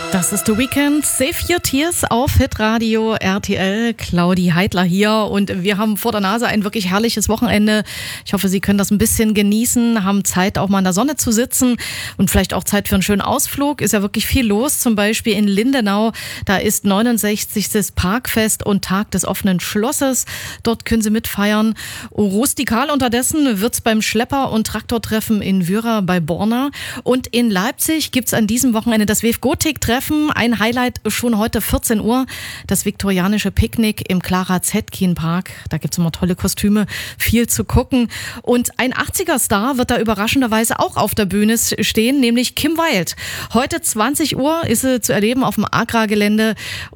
Das ist The Weeknd, Save Your Tears auf Hitradio RTL. Claudi Heidler hier und wir haben vor der Nase ein wirklich herrliches Wochenende. Ich hoffe, Sie können das ein bisschen genießen, haben Zeit auch mal in der Sonne zu sitzen und vielleicht auch Zeit für einen schönen Ausflug. Ist ja wirklich viel los, zum Beispiel in Lindenau. Da ist 69. Parkfest und Tag des offenen Schlosses. Dort können Sie mitfeiern. Rustikal unterdessen wird's beim Schlepper- und Traktortreffen in Wyra bei Borna. Und in Leipzig gibt's an diesem Wochenende das WF Gotik-Treffen. Ein Highlight schon heute 14 Uhr, das viktorianische Picknick im Clara Zetkin Park. Da gibt's immer tolle Kostüme, viel zu gucken. Und ein 80er-Star wird da überraschenderweise auch auf der Bühne stehen, nämlich Kim Wilde. Heute 20 Uhr ist sie zu erleben auf dem Agra-Gelände.